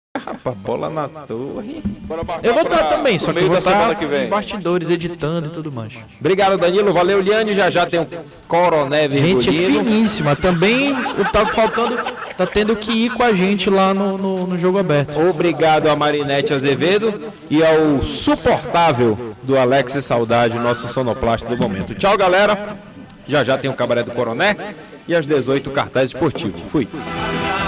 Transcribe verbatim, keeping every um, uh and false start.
Rapaz, bola na torre. Eu vou estar também, só que eu vou estar em bastidores, editando e tudo mais. Obrigado, Danilo. Valeu, Liane. Já já tem o Coroné Gente Virgulino. finíssima. Também tá faltando, tá tendo que ir com a gente lá no, no, no jogo aberto. Obrigado a Marinete Azevedo e ao suportável do Alex Saudade, nosso sonoplasta do momento. Tchau, galera. Já já tem o Cabaré do Coroné e às dezoito o cartaz esportivo. Fui.